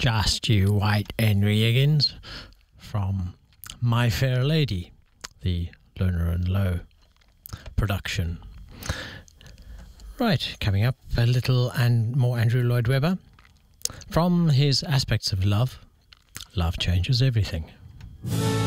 Just You Wait, Henry Higgins, from My Fair Lady, the Lerner and Lowe production. Right, coming up, a little and more Andrew Lloyd Webber. From his Aspects of Love, Love Changes Everything.